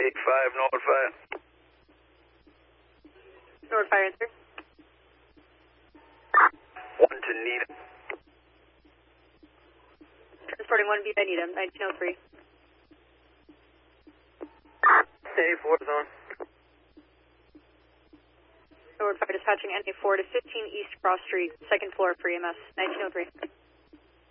5 North Fire. North Fire, answer. 1 to Needham. Transporting 1B by Needham, 1903. A4 is on. North Fire dispatching NA4 to 15 East Cross Street, 2nd floor for EMS, 1903.